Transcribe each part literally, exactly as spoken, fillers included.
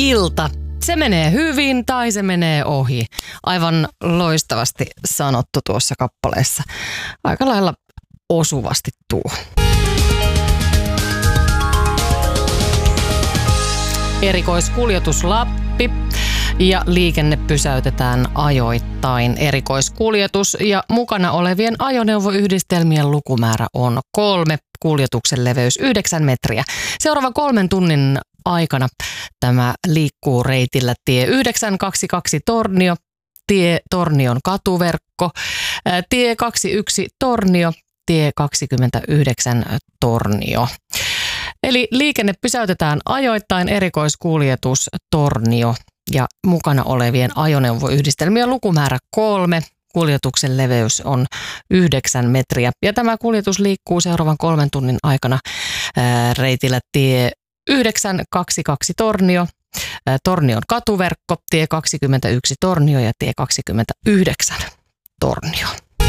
ilta. Se menee hyvin tai se menee ohi. Aivan loistavasti sanottu tuossa kappaleessa. Aika lailla osuvasti tuo. Erikoiskuljetus Lappi ja liikenne pysäytetään ajoittain. Erikoiskuljetus ja mukana olevien ajoneuvoyhdistelmien lukumäärä on kolme. Kuljetuksen leveys yhdeksän metriä. Seuraavan kolmen tunnin aikana tämä liikkuu reitillä tie yhdeksän kaksikymmentäkaksi Tornio, tie Tornion katuverkko, tie kaksikymmentäyksi Tornio, tie kaksikymmentäyhdeksän Tornio. Eli liikenne pysäytetään ajoittain, erikoiskuljetus Tornio ja mukana olevien ajoneuvoyhdistelmien lukumäärä kolme. Kuljetuksen leveys on yhdeksän metriä ja tämä kuljetus liikkuu seuraavan kolmen tunnin aikana ää, reitillä tie yhdeksän kaksikymmentäkaksi Tornio, ää, Tornion katuverkko, tie kaksikymmentäyksi Tornio ja tie kaksikymmentäyhdeksän Tornio.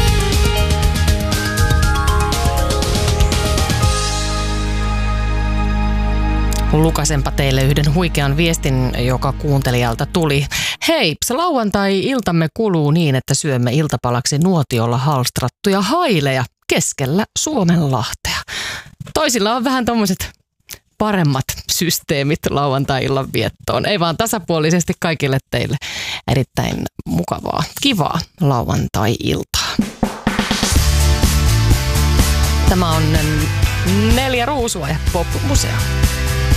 Lukasenpa teille yhden huikean viestin, joka kuuntelijalta tuli. Hei, se lauantai-iltamme kuluu niin, että syömme iltapalaksi nuotiolla halstrattuja haileja keskellä Suomenlahtea. Toisilla on vähän tommoset paremmat systeemit lauantai-illan viettoon. Ei vaan tasapuolisesti kaikille teille erittäin mukavaa, kivaa lauantai-iltaa. Tämä on Neljä Ruusua ja Pop Museo.